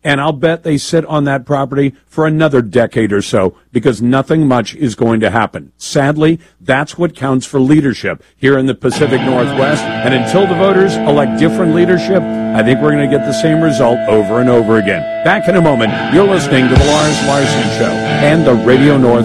And I'll bet they sit on that property for another decade or so because nothing much is going to happen. Sadly, that's what counts for leadership here in the Pacific Northwest. And until the voters elect different leadership, I think we're going to get the same result over and over again. Back in a moment, you're listening to The Lars Larson Show and the Radio North